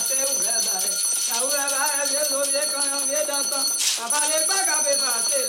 te ura ba. Ta ura ba ye lo ye kan ye da kan. Papa le ba ka be ba te